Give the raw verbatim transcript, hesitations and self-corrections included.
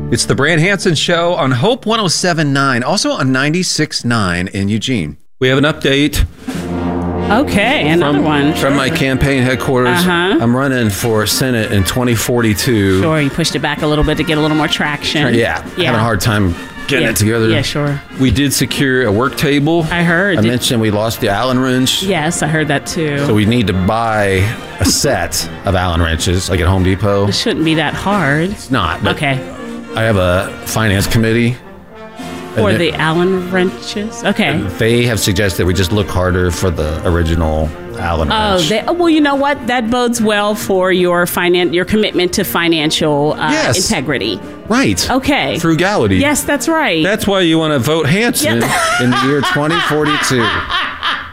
It's the Brand Hansen Show on Hope one oh seven point nine, also on ninety-six point nine in Eugene. We have an update. Okay, another from, one. From sure. my campaign headquarters. Uh-huh. I'm running for Senate in twenty forty-two. Sure, you pushed it back a little bit to get a little more traction. Yeah, yeah. having a hard time getting yeah. it together. Yeah, sure. We did secure a work table. I heard. I Did- mentioned we lost the Allen wrench. Yes, I heard that too. So we need to buy a set of Allen wrenches, like at Home Depot. It shouldn't be that hard. It's not. But Okay. I have a finance committee. For and the Allen wrenches? Okay. They have suggested we just look harder for the original Allen Oh, wrench. they, oh, well, you know what? That bodes well for your finan- your commitment to financial uh, Yes. integrity. Right. Okay. Frugality. Yes, that's right. That's why you want to vote Hansen Yeah. in the year twenty forty-two.